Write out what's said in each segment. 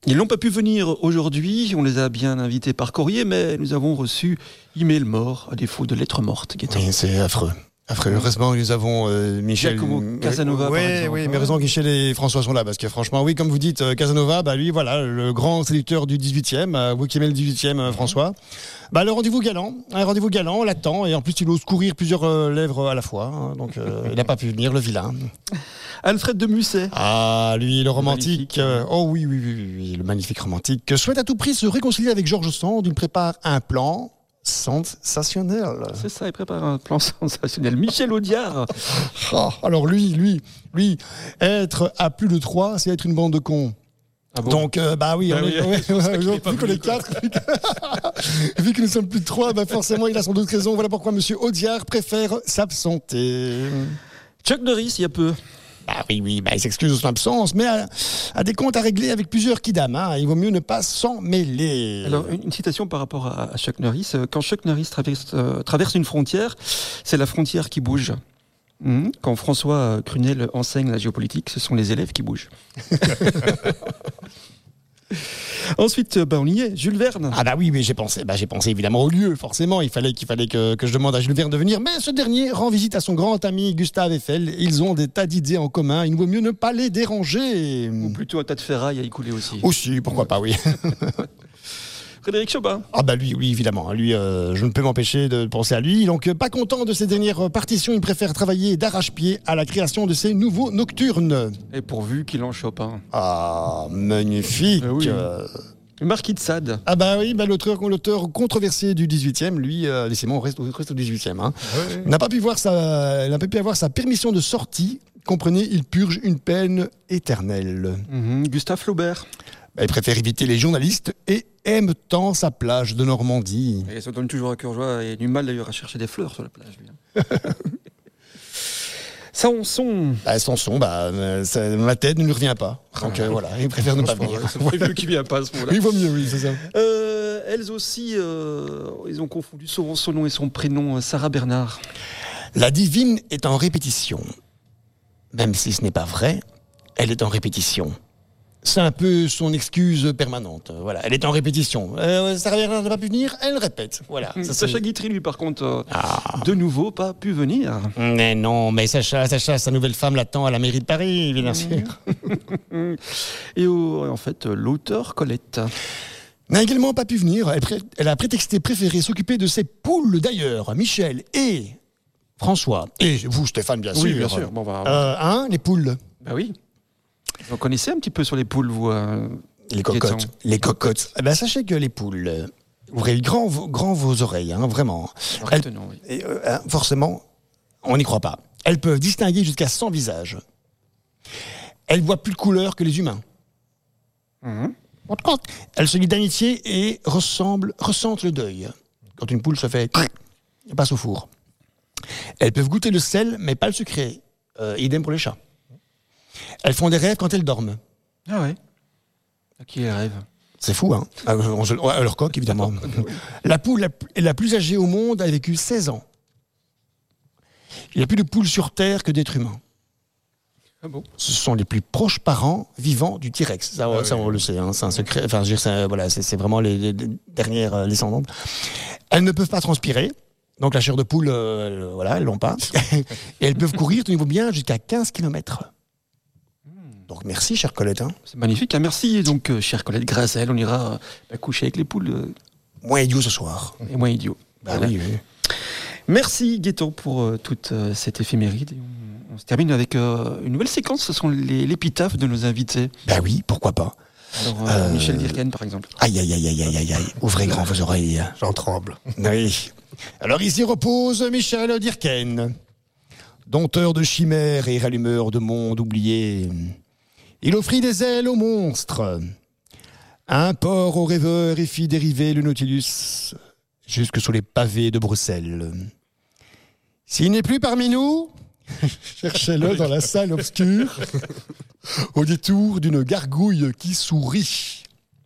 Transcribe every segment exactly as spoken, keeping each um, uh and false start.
Ils n'ont pas pu venir aujourd'hui, on les a bien invités par courrier, mais nous avons reçu email mort, à défaut de lettres mortes. Oui, c'est affreux. Affreux. Heureusement, nous avons euh, Michel... Giacomo Casanova, oui, par exemple. Oui, mais heureusement que Michel et François sont là, parce que franchement, oui, comme vous dites, euh, Casanova, bah lui, voilà, le grand séducteur du dix-huitième, euh, vous qui aimez le dix-huitième, euh, François. Bah, le rendez-vous galant, un rendez-vous galant, on l'attend, et en plus, il ose courir plusieurs euh, lèvres à la fois, hein, donc euh, il n'a pas pu venir, le vilain. Alfred de Musset. Ah, lui, le romantique. Le euh, oh oui, oui, oui, oui, oui, le magnifique romantique, que souhaite à tout prix se réconcilier avec Georges Sand, il prépare un plan sensationnel. C'est ça, il prépare un plan sensationnel. Michel Audiard. Oh, alors lui, lui, lui, être à plus de trois, c'est être une bande de cons. Ah bon. Donc, euh, bah oui, bah on oui, est, ouais, c'est ouais, vu qu'on est quatre, vu que, vu que nous sommes plus de trois, bah forcément, il a sans doute raison. Voilà pourquoi Monsieur Audiard préfère s'absenter. Chuck Norris, il y a peu. Bah oui, oui, bah il s'excuse de son absence, mais a, a des comptes à régler avec plusieurs kidam. Hein. Il vaut mieux ne pas s'en mêler. Alors, une, une citation par rapport à, à Chuck Norris. Quand Chuck Norris traverse, euh, traverse une frontière, c'est la frontière qui bouge. Mmh. Quand François Crunel enseigne la géopolitique, ce sont les élèves qui bougent. Ensuite, bah on y est, Jules Verne. Ah bah oui, mais j'ai pensé, bah j'ai pensé évidemment au lieu, forcément. Il fallait qu'il fallait que, que je demande à Jules Verne de venir, mais ce dernier rend visite à son grand ami Gustave Eiffel. Ils ont des tas d'idées en commun. Il vaut mieux ne pas les déranger. Ou plutôt un tas de ferraille à y couler aussi. Aussi, pourquoi pas, oui. Frédéric Chopin. Ah bah lui, oui, évidemment. Lui, euh, je ne peux m'empêcher de penser à lui. Donc, pas content de ses dernières partitions, il préfère travailler d'arrache-pied à la création de ses nouveaux nocturnes. Et pourvu qu'il en Chopin. Ah, magnifique. Euh, oui. Le Marquis de Sade. Ah bah oui, bah l'auteur, l'auteur controversé du dix-huitième, lui, euh, laissez-moi, on reste, on reste au dix-huitième. Hein. Ouais. N'a pas pu voir sa, n'a pas pu avoir sa permission de sortie. Comprenez, il purge une peine éternelle. Mmh, Gustave Flaubert. Bah, il préfère éviter les journalistes et aime tant sa plage de Normandie. Et ça donne toujours à cœur joie et du mal d'ailleurs à chercher des fleurs sur la plage. Sanson. Bah, Sanson, bah, ça, ma tête ne lui revient pas. Donc euh, voilà, il préfère ne pas venir. C'est mieux qu'il vient pas à ce moment-là. Il vaut mieux, oui, c'est ça. Euh, elles aussi, euh, ils ont confondu son, son nom et son prénom, Sarah Bernard. La divine est en répétition. Même si ce n'est pas vrai, elle est en répétition. C'est un peu son excuse permanente. Voilà, elle est en répétition. Euh, Sarah Bernard n'a pas pu venir, elle répète. Voilà. Ça, Sacha Guitry, lui, par contre, euh, ah. de nouveau, pas pu venir. Mais non, mais Sacha, Sacha, sa nouvelle femme l'attend à la mairie de Paris, bien sûr. Et au, en fait, l'auteur Colette n'a également pas pu venir. Elle, pré- elle a prétexté préférer s'occuper de ses poules, d'ailleurs. Michel et François. Et vous, Stéphane, bien sûr. Oui, bien sûr. Bon, bah, euh, hein, les poules. Bah oui. Vous connaissez un petit peu sur les poules, vous euh, Les cocottes. Les cocottes. Eh ben, sachez que les poules, euh, ouvrez grand, grand vos oreilles, hein, vraiment. Elles, tenons, oui. et, euh, hein, forcément, on n'y croit pas. Elles peuvent distinguer jusqu'à cent visages. Elles voient plus de couleurs que les humains. Mmh. Elles se lient d'amitié et ressemblent, ressentent le deuil. Quand une poule se fait, elle passe au four. Elles peuvent goûter le sel, mais pas le sucré. Euh, idem pour les chats. Elles font des rêves quand elles dorment. Ah ouais. À qui elles rêvent ? C'est fou, hein. À leur coq, évidemment. La poule la, la plus âgée au monde a vécu seize ans. Il n'y a plus de poules sur Terre que d'êtres humains. Ah bon ? Ce sont les plus proches parents vivants du T-Rex. Ça, ah ça oui. On le sait, hein. C'est un secret. Enfin, je veux dire, c'est, voilà, c'est, c'est vraiment les, les dernières descendantes. Elles ne peuvent pas transpirer. Donc la chair de poule, euh, voilà, elles l'ont pas. Et elles peuvent courir, tenez-vous bien, jusqu'à quinze kilomètres. Donc merci, chère Colette. Hein. C'est magnifique, hein. Merci. Donc, euh, chère Colette, grâce à elle, on ira bah, coucher avec les poules. Euh... Moins idiot ce soir. Et moins idiot. Bah voilà. oui, oui. Merci, Gaëtan, pour euh, toute euh, cette éphéméride. Et on, on se termine avec euh, une nouvelle séquence. Ce sont les, l'épitaphe de nos invités. Bah oui, pourquoi pas. Alors, euh, euh... Michel Dirken, par exemple. Aïe, aïe, aïe, aïe, aïe, aïe, aïe. Ouvrez grand vos oreilles. J'en tremble. Oui. Alors ici repose Michel Dirken, dompteur de chimères et rallumeur de mondes oubliés. Il offrit des ailes aux monstres, un port aux rêveurs et fit dériver le Nautilus jusque sous les pavés de Bruxelles. S'il n'est plus parmi nous, cherchez-le dans la salle obscure, au détour d'une gargouille qui sourit.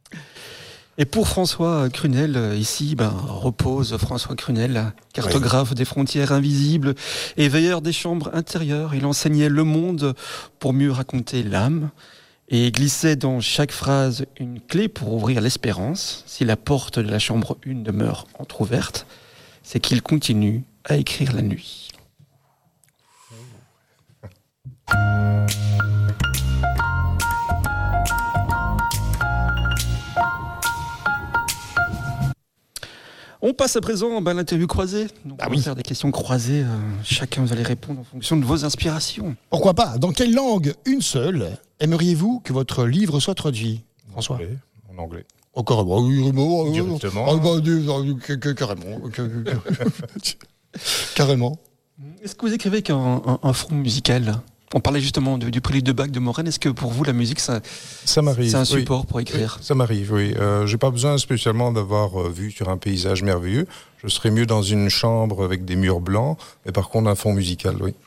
Et pour François Crunel, ici, ben, repose François Crunel, cartographe oui. des frontières invisibles et veilleur des chambres intérieures. Il enseignait le monde pour mieux raconter l'âme. et glissait dans chaque phrase une clé pour ouvrir l'espérance. Si la porte de la chambre un demeure entr'ouverte, c'est qu'il continue à écrire la nuit. On passe à présent ben, à l'interview croisée. Donc, ah on oui. va faire des questions croisées. Euh, chacun, vous allez répondre en fonction de vos inspirations. Pourquoi pas? Dans quelle langue, une seule, aimeriez-vous que votre livre soit traduit, François? Oui, en anglais. Encore bah, oui, oui, Directement. Ah, bah, euh, carrément. Carrément. Est-ce que vous écrivez avec un, un, un fond musical? On parlait justement du, du prélude de Bach de Morane. Est-ce que pour vous, la musique, ça, ça m'arrive, c'est un oui. support pour écrire? Oui, ça m'arrive, oui. Euh, j'ai pas besoin spécialement d'avoir euh, vu sur un paysage merveilleux. Je serais mieux dans une chambre avec des murs blancs, mais par contre un fond musical, oui.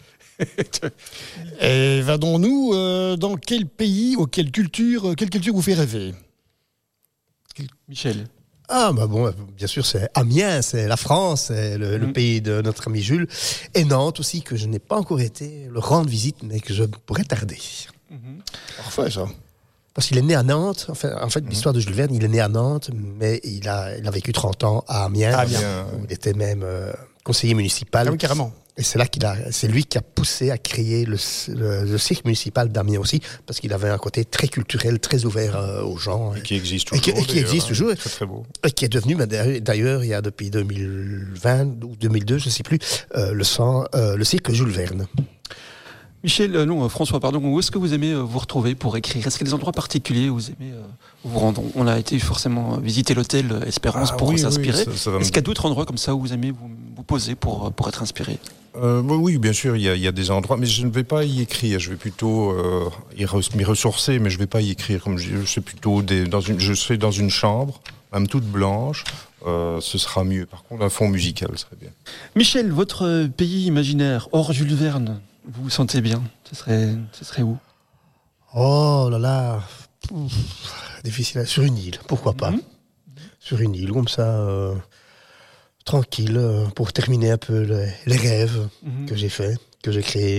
Et vadons-nous euh, dans quel pays ou quelle culture, quelle culture vous fait rêver? Michel. Ah, bah bon, bien sûr, c'est Amiens, c'est la France, c'est le, mmh. le pays de notre ami Jules. Et Nantes aussi, que je n'ai pas encore été le rendre visite, mais que je pourrais tarder. Mmh. Parfait, ça. Parce qu'il est né à Nantes. Enfin, en fait, mmh. l'histoire de Jules Verne, il est né à Nantes, mais il a, il a vécu trente ans à Amiens. Ah, bien. Où il était même euh, conseiller municipal. Ah oui, carrément. Et c'est là qu'il a, c'est lui qui a poussé à créer le, le, le cirque municipal d'Amiens aussi, parce qu'il avait un côté très culturel, très ouvert euh, aux gens. Et qui existe toujours. Et qui, et qui existe toujours. Très, très beau. Et qui est devenu, d'ailleurs, il y a depuis deux mille vingt ou deux mille deux, je ne sais plus, euh, le, sang, euh, le cirque Jules Verne. Michel, euh, non, François, pardon, où est-ce que vous aimez euh, vous retrouver pour écrire? Est-ce qu'il y a des endroits particuliers où vous aimez euh, vous rendre? On a été forcément visiter l'hôtel Espérance ah, pour oui, s'inspirer. Oui, ça, ça est-ce qu'il y a d'autres endroits comme ça où vous aimez vous, vous poser pour, pour être inspiré? Euh, oui, bien sûr, il y, a, il y a des endroits, mais je ne vais pas y écrire. Je vais plutôt euh, y re- m'y ressourcer, mais je ne vais pas y écrire. Comme je, je suis plutôt des, dans une, je serai dans une chambre, même toute blanche. Euh, ce sera mieux. Par contre, un fond musical serait bien. Michel, votre pays imaginaire hors Jules Verne, vous vous sentez bien? Ce serait, ce serait où? Oh là là, Pouf, difficile. Sur une île, pourquoi pas? Mmh. Sur une île, comme ça. Euh... tranquille, pour terminer un peu les, les rêves mmh. que j'ai faits, que j'ai créés.